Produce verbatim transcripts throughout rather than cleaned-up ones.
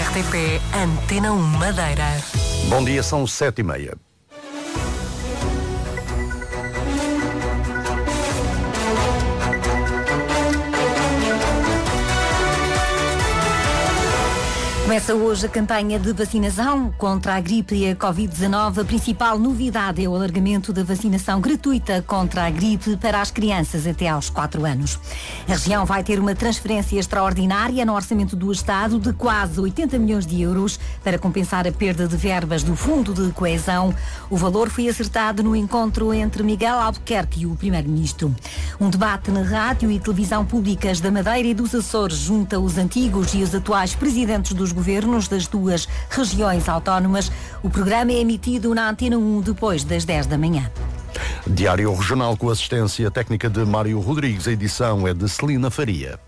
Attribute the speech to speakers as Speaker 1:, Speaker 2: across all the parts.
Speaker 1: R T P Antena um Madeira.
Speaker 2: Bom dia, são sete e meia.
Speaker 3: Começa hoje a campanha de vacinação contra a gripe e a covid dezanove. A principal novidade é o alargamento da vacinação gratuita contra a gripe para as crianças até aos quatro anos. A região vai ter uma transferência extraordinária no orçamento do Estado de quase oitenta milhões de euros para compensar a perda de verbas do Fundo de Coesão. O valor foi acertado no encontro entre Miguel Albuquerque e o Primeiro-Ministro. Um debate na rádio e televisão públicas da Madeira e dos Açores junta os antigos e os atuais presidentes dos governos das duas regiões autónomas. O programa é emitido na Antena um depois das dez da manhã.
Speaker 2: Diário Regional com assistência técnica de Mário Rodrigues. A edição é de Celina Faria.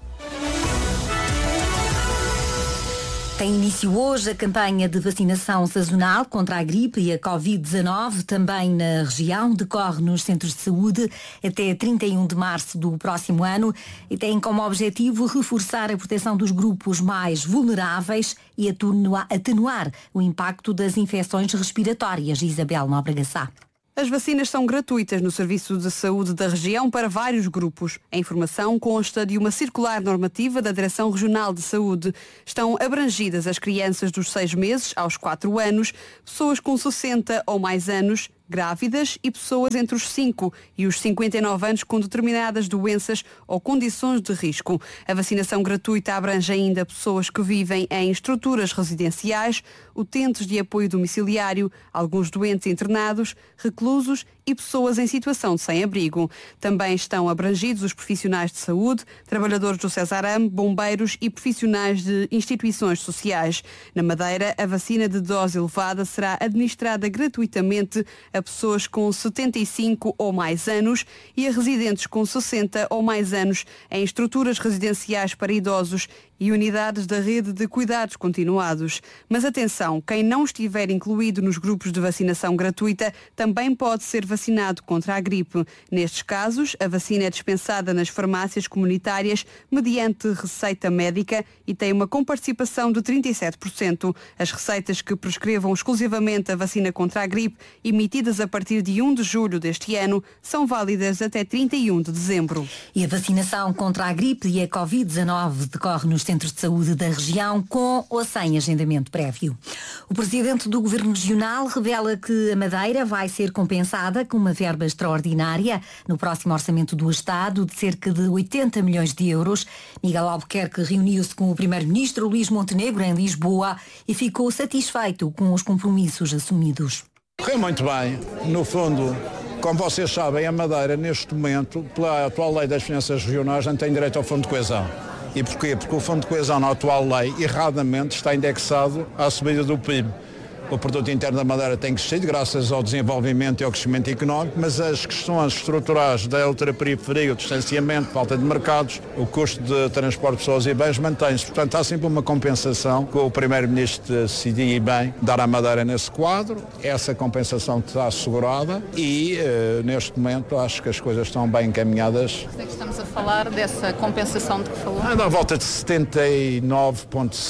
Speaker 3: Tem início hoje a campanha de vacinação sazonal contra a gripe e a covid dezanove, também na região. Decorre nos centros de saúde até trinta e um de março do próximo ano e tem como objetivo reforçar a proteção dos grupos mais vulneráveis e atenuar o impacto das infecções respiratórias. Isabel Nóbrega Sá.
Speaker 4: As vacinas são gratuitas no Serviço de Saúde da região para vários grupos. A informação consta de uma circular normativa da Direção Regional de Saúde. Estão abrangidas as crianças dos seis meses aos quatro anos, pessoas com sessenta ou mais anos, grávidas e pessoas entre os cinco e os cinquenta e nove anos com determinadas doenças ou condições de risco. A vacinação gratuita abrange ainda pessoas que vivem em estruturas residenciais, utentes de apoio domiciliário, alguns doentes internados, reclusos e pessoas em situação de sem-abrigo. Também estão abrangidos os profissionais de saúde, trabalhadores do Cesaram, bombeiros e profissionais de instituições sociais. Na Madeira, a vacina de dose elevada será administrada gratuitamente a pessoas com setenta e cinco ou mais anos e a residentes com sessenta ou mais anos em estruturas residenciais para idosos e unidades da rede de cuidados continuados. Mas atenção, quem não estiver incluído nos grupos de vacinação gratuita também pode ser vacinado contra a gripe. Nestes casos, a vacina é dispensada nas farmácias comunitárias mediante receita médica e tem uma comparticipação de trinta e sete por cento. As receitas que prescrevam exclusivamente a vacina contra a gripe, emitidas a partir de um de julho deste ano, são válidas até trinta e um de dezembro.
Speaker 3: E a vacinação contra a gripe e a covid dezanove decorre nos centros de saúde da região com ou sem agendamento prévio. O presidente do Governo Regional revela que a Madeira vai ser compensada com uma verba extraordinária no próximo orçamento do Estado de cerca de oitenta milhões de euros. Miguel Albuquerque reuniu-se com o Primeiro-Ministro Luís Montenegro em Lisboa e ficou satisfeito com os compromissos assumidos.
Speaker 5: Correu muito bem. No fundo, como vocês sabem, a Madeira, neste momento, pela atual lei das finanças regionais, não tem direito ao Fundo de Coesão. E porquê? Porque o Fundo de Coesão, na atual lei, erradamente está indexado à subida do P I B. O produto interno da Madeira tem crescido graças ao desenvolvimento e ao crescimento económico, mas as questões estruturais da ultraperiferia, o distanciamento, falta de mercados, o custo de transporte de pessoas e bens mantém-se. Portanto, há sempre uma compensação que o Primeiro-Ministro decidiu bem dar à Madeira nesse quadro. Essa compensação está assegurada e, uh, neste momento, acho que as coisas estão bem encaminhadas.
Speaker 6: Sei que estamos a falar dessa compensação de que falou.
Speaker 5: Anda à volta de setenta e nove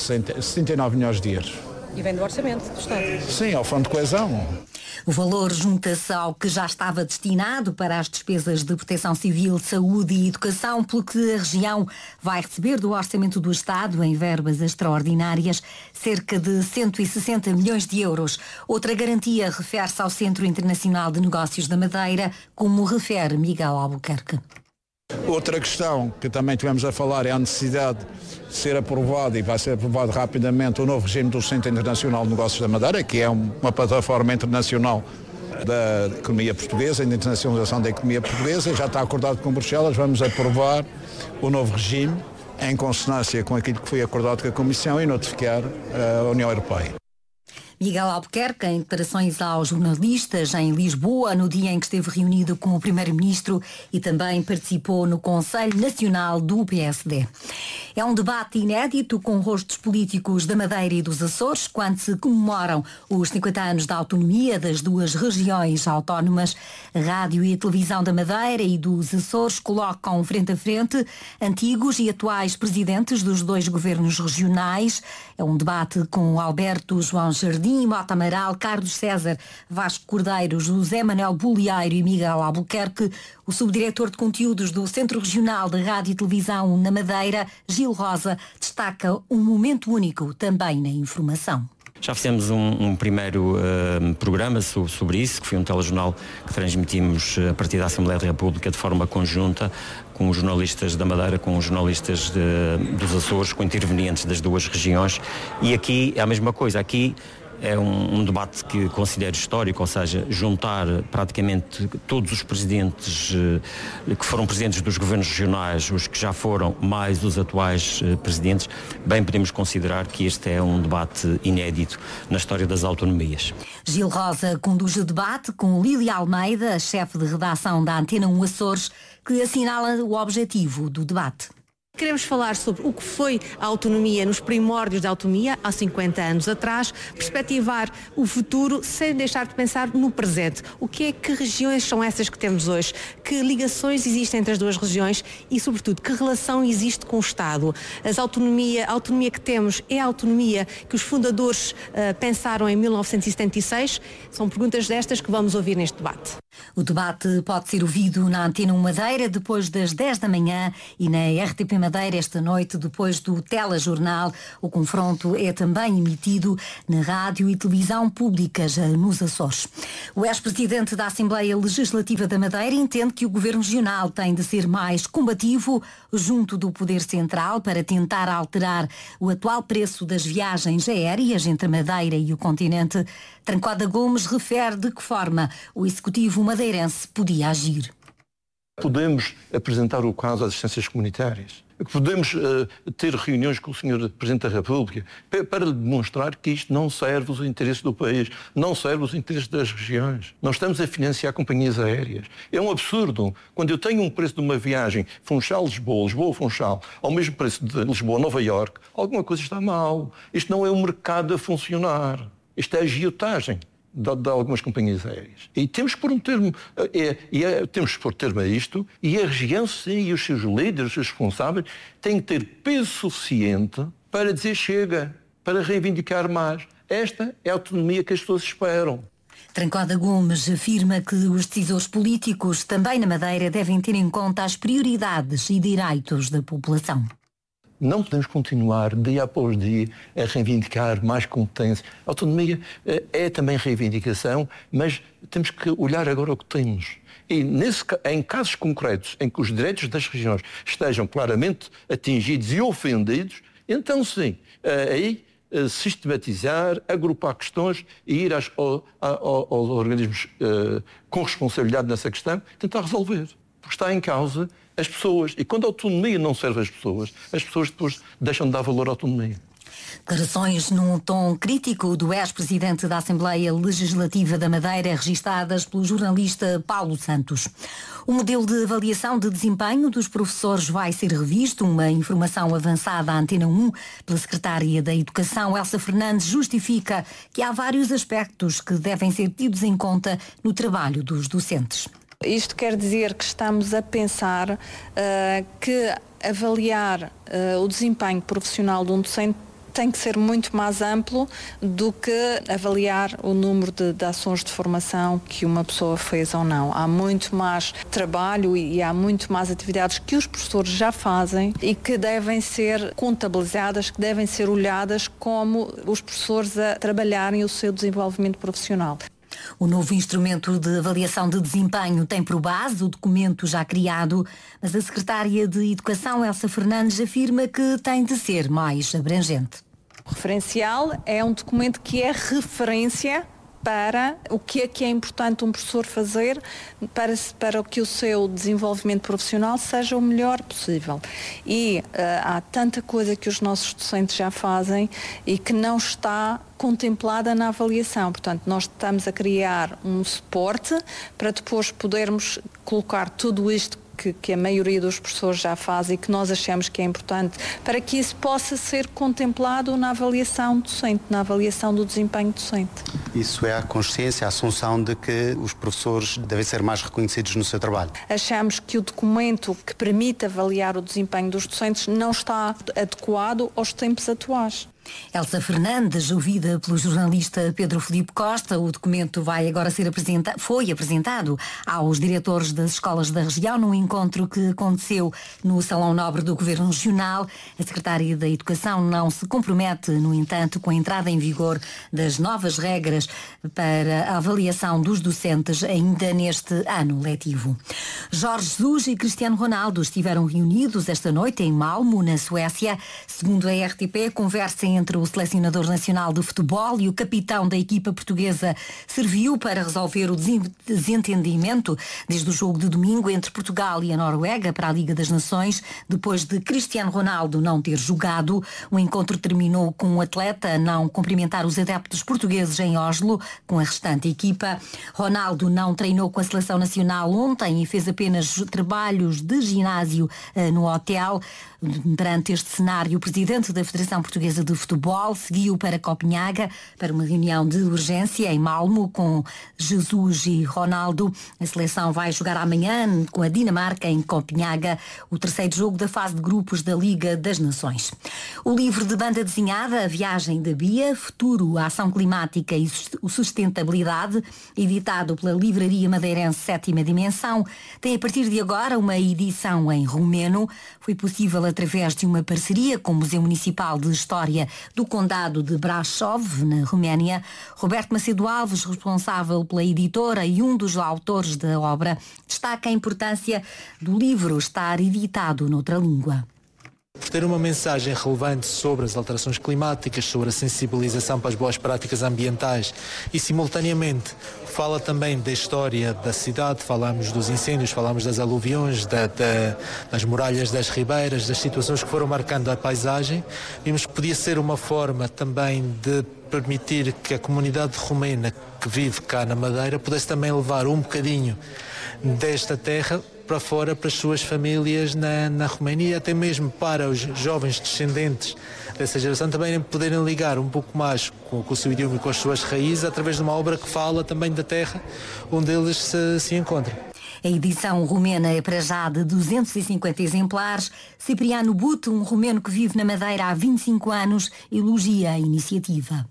Speaker 5: milhões de euros.
Speaker 7: E vem do orçamento do Estado.
Speaker 5: Sim, ao Fundo de Coesão.
Speaker 3: O valor junta-se ao que já estava destinado para as despesas de proteção civil, saúde e educação, pelo que a região vai receber do orçamento do Estado, em verbas extraordinárias, cerca de cento e sessenta milhões de euros. Outra garantia refere-se ao Centro Internacional de Negócios da Madeira, como refere Miguel Albuquerque.
Speaker 5: Outra questão que também tivemos a falar é a necessidade de ser aprovado, e vai ser aprovado rapidamente, o novo regime do Centro Internacional de Negócios da Madeira, que é uma plataforma internacional da economia portuguesa, da internacionalização da economia portuguesa. Já está acordado com Bruxelas, vamos aprovar o novo regime em consonância com aquilo que foi acordado com a Comissão e notificar a União Europeia.
Speaker 3: Miguel Albuquerque, em declarações aos jornalistas em Lisboa, no dia em que esteve reunido com o primeiro-ministro e também participou no Conselho Nacional do P S D. É um debate inédito com rostos políticos da Madeira e dos Açores, quando se comemoram os cinquenta anos da autonomia das duas regiões autónomas. A Rádio e a Televisão da Madeira e dos Açores colocam frente a frente antigos e atuais presidentes dos dois governos regionais. É um debate com Alberto João Jardim, Mota Amaral, Carlos César, Vasco Cordeiro, José Manuel Bolieiro e Miguel Albuquerque. O subdiretor de conteúdos do Centro Regional de Rádio e Televisão na Madeira, Gil Rosa, destaca um momento único também na informação.
Speaker 7: Já fizemos um, um primeiro uh, programa sobre, sobre isso, que foi um telejornal que transmitimos a partir da Assembleia da República de forma conjunta, com os jornalistas da Madeira, com os jornalistas de, dos Açores, com intervenientes das duas regiões. E aqui é a mesma coisa. Aqui é um, um debate que considero histórico, ou seja, juntar praticamente todos os presidentes eh, que foram presidentes dos governos regionais, os que já foram, mais os atuais eh, presidentes. Bem, podemos considerar que este é um debate inédito na história das autonomias.
Speaker 3: Gil Rosa conduz o debate com Lília Almeida, chefe de redação da Antena um Açores, que assinala o objetivo do debate.
Speaker 8: Queremos falar sobre o que foi a autonomia nos primórdios da autonomia, há cinquenta anos atrás, perspectivar o futuro sem deixar de pensar no presente. O que é que regiões são essas que temos hoje? Que ligações existem entre as duas regiões e, sobretudo, que relação existe com o Estado? As autonomia, a autonomia que temos é a autonomia que os fundadores uh, pensaram em mil novecentos e setenta e seis? São perguntas destas que vamos ouvir neste debate.
Speaker 3: O debate pode ser ouvido na Antena um Madeira depois das dez da manhã e na R T P Madeira esta noite depois do telejornal. O confronto é também emitido na rádio e televisão públicas nos Açores. O ex-presidente da Assembleia Legislativa da Madeira entende que o governo regional tem de ser mais combativo junto do Poder Central para tentar alterar o atual preço das viagens aéreas entre a Madeira e o continente. Trancoda Gomes refere de que forma o executivo madeirense podia agir.
Speaker 9: Podemos apresentar o caso às instâncias comunitárias. Podemos uh, ter reuniões com o senhor Presidente da República para demonstrar que isto não serve os interesses do país, não serve os interesses das regiões. Nós estamos a financiar companhias aéreas. É um absurdo. Quando eu tenho um preço de uma viagem Funchal-Lisboa, Lisboa-Funchal, ao mesmo preço de Lisboa-Nova Iorque, alguma coisa está mal. Isto não é um mercado a funcionar. Isto é agiotagem de, de algumas companhias aéreas. E temos que pôr um termo, é, é, temos que pôr termo a isto, e a região, sim, e os seus líderes, os seus responsáveis, têm que ter peso suficiente para dizer chega, para reivindicar mais. Esta é a autonomia que as pessoas esperam.
Speaker 3: Trancoda Gomes afirma que os decisores políticos, também na Madeira, devem ter em conta as prioridades e direitos da população.
Speaker 9: Não podemos continuar dia após dia a reivindicar mais competência. A autonomia é também reivindicação, mas temos que olhar agora o que temos. E nesse, em casos concretos em que os direitos das regiões estejam claramente atingidos e ofendidos, então sim, aí sistematizar, agrupar questões e ir às, ao, ao, aos organismos uh, com responsabilidade nessa questão, tentar resolver. Porque está em causa as pessoas. E quando a autonomia não serve às pessoas, as pessoas depois deixam de dar valor à autonomia.
Speaker 3: Declarações num tom crítico do ex-presidente da Assembleia Legislativa da Madeira, registadas pelo jornalista Paulo Santos. O modelo de avaliação de desempenho dos professores vai ser revisto, uma informação avançada à Antena um pela secretária da Educação, Elsa Fernandes, justifica que há vários aspectos que devem ser tidos em conta no trabalho dos docentes.
Speaker 6: Isto quer dizer que estamos a pensar uh, que avaliar uh, o desempenho profissional de um docente tem que ser muito mais amplo do que avaliar o número de, de ações de formação que uma pessoa fez ou não. Há muito mais trabalho e, e há muito mais atividades que os professores já fazem e que devem ser contabilizadas, que devem ser olhadas como os professores a trabalharem o seu desenvolvimento profissional.
Speaker 3: O novo instrumento de avaliação de desempenho tem por base o documento já criado, mas a secretária de Educação, Elsa Fernandes, afirma que tem de ser mais abrangente.
Speaker 6: O referencial é um documento que é referência para o que é que é importante um professor fazer para, para que o seu desenvolvimento profissional seja o melhor possível. E uh, há tanta coisa que os nossos docentes já fazem e que não está contemplada na avaliação. Portanto, nós estamos a criar um suporte para depois podermos colocar tudo isto Que, que a maioria dos professores já faz e que nós achamos que é importante, para que isso possa ser contemplado na avaliação docente, na avaliação do desempenho docente.
Speaker 10: Isso é a consciência, a assunção de que os professores devem ser mais reconhecidos no seu trabalho.
Speaker 6: Achamos que o documento que permite avaliar o desempenho dos docentes não está adequado aos tempos atuais.
Speaker 3: Elsa Fernandes, ouvida pelo jornalista Pedro Filipe Costa, o documento vai agora ser apresentado, foi apresentado aos diretores das escolas da região num encontro que aconteceu no Salão Nobre do Governo Regional. A secretária da Educação não se compromete, no entanto, com a entrada em vigor das novas regras para a avaliação dos docentes ainda neste ano letivo. Jorge Jesus e Cristiano Ronaldo estiveram reunidos esta noite em Malmo, na Suécia. Segundo a R T P, a conversa entre o selecionador nacional de futebol e o capitão da equipa portuguesa serviu para resolver o desentendimento desde o jogo de domingo entre Portugal e a Noruega para a Liga das Nações. Depois de Cristiano Ronaldo não ter jogado, o encontro terminou com o atleta não cumprimentar os adeptos portugueses em Oslo com a restante equipa. Ronaldo não treinou com a seleção nacional ontem e fez apenas trabalhos de ginásio uh, no hotel. Perante este cenário, o presidente da Federação Portuguesa de Futebol seguiu para Copenhaga para uma reunião de urgência em Malmo com Jesus e Ronaldo. A seleção vai jogar amanhã com a Dinamarca em Copenhaga, o terceiro jogo da fase de grupos da Liga das Nações. O livro de banda desenhada A Viagem da Bia, Futuro, a Ação Climática e Sustentabilidade, editado pela Livraria Madeirense Sétima Dimensão, tem a partir de agora uma edição em romeno. Foi possível através de uma parceria com o Museu Municipal de História do Condado de Brașov, na Roménia. Roberto Macedo Alves, responsável pela editora e um dos autores da obra, destaca a importância do livro estar editado noutra língua.
Speaker 11: Por ter uma mensagem relevante sobre as alterações climáticas, sobre a sensibilização para as boas práticas ambientais e, simultaneamente, fala também da história da cidade, falamos dos incêndios, falamos das aluviões, da, da, das muralhas das ribeiras, das situações que foram marcando a paisagem. Vimos que podia ser uma forma também de permitir que a comunidade romena que vive cá na Madeira pudesse também levar um bocadinho desta terra para fora, para as suas famílias na, na Roménia e até mesmo para os jovens descendentes dessa geração também poderem ligar um pouco mais com, com o seu idioma e com as suas raízes através de uma obra que fala também da terra onde eles se, se encontram.
Speaker 3: A edição romena é para já de duzentos e cinquenta exemplares. Cipriano Buto, um romeno que vive na Madeira há vinte e cinco anos, elogia a iniciativa.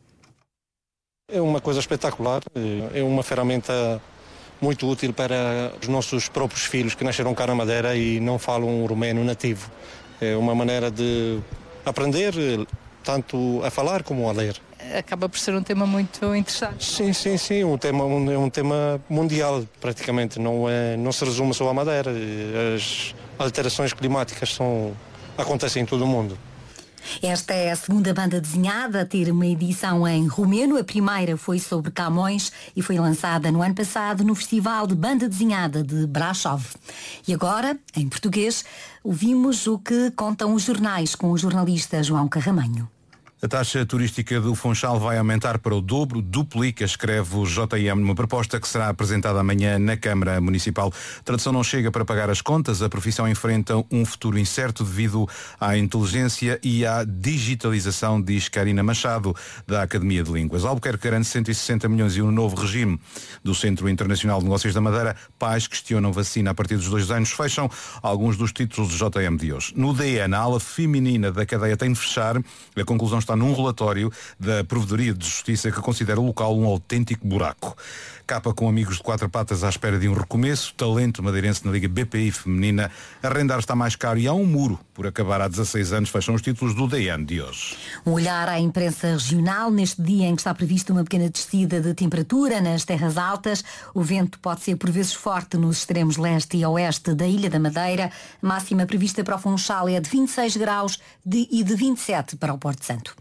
Speaker 12: É uma coisa espetacular, é uma ferramenta muito útil para os nossos próprios filhos que nasceram cá na Madeira e não falam romeno nativo. É uma maneira de aprender tanto a falar como a ler.
Speaker 13: Acaba por ser um tema muito interessante.
Speaker 12: Sim, sim, sim, um tema, um, é um tema mundial praticamente, não, é, não se resume só à Madeira. As alterações climáticas são, acontecem em todo o mundo.
Speaker 3: Esta é a segunda banda desenhada a ter uma edição em romeno. A primeira foi sobre Camões e foi lançada no ano passado no Festival de Banda Desenhada de Brașov. E agora, em português, ouvimos o que contam os jornais com o jornalista João Carramanho.
Speaker 14: A taxa turística do Funchal vai aumentar para o dobro, duplica, escreve o J M numa proposta que será apresentada amanhã na Câmara Municipal. A tradução não chega para pagar as contas, a profissão enfrenta um futuro incerto devido à inteligência e à digitalização, diz Karina Machado, da Academia de Línguas. Albuquerque garante cento e sessenta milhões e um novo regime do Centro Internacional de Negócios da Madeira. Pais questionam vacina a partir dos dois anos. Fecham alguns dos títulos do J M de hoje. No D N, a ala feminina da cadeia tem de fechar. A conclusão está num relatório da Provedoria de Justiça que considera o local um autêntico buraco. Capa com amigos de quatro patas à espera de um recomeço. Talento madeirense na Liga B P I feminina. Arrendar está mais caro e há um muro por acabar há dezasseis anos. Fecham os títulos do D N de hoje.
Speaker 3: Um olhar à imprensa regional neste dia em que está prevista uma pequena descida de temperatura nas terras altas. O vento pode ser por vezes forte nos extremos leste e oeste da Ilha da Madeira. A máxima prevista para o Funchal é de vinte e seis graus de, e de vinte e sete para o Porto Santo.